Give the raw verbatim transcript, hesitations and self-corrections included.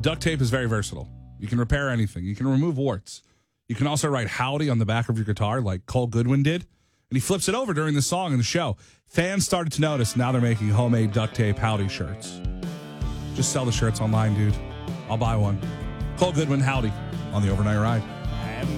duct tape is very versatile. You can repair anything. You can remove warts. You can also write howdy on the back of your guitar like Cole Goodwin did. And he flips it over during the song in the show. Fans started to notice. Now they're making homemade duct tape howdy shirts. Just sell the shirts online, dude. I'll buy one. Cole Goodwin, howdy on the Overnight Ride.